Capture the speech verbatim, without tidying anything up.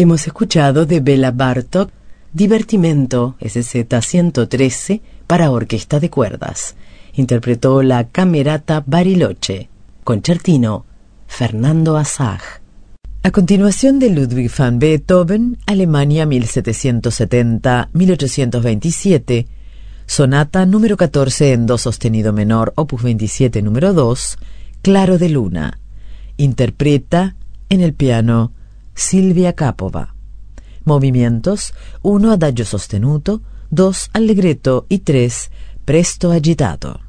Hemos escuchado de Bela Bartók Divertimento S Z ciento trece para orquesta de cuerdas. Interpretó la Camerata Bariloche. Concertino, Fernando Asag. A continuación de Ludwig van Beethoven, Alemania mil setecientos setenta a mil ochocientos veintisiete, Sonata número catorce en do sostenido menor, opus veintisiete número dos, Claro de Luna. Interpreta en el piano Silvia Capova. Movimientos: uno adagio sostenuto, dos allegretto y tres presto agitato.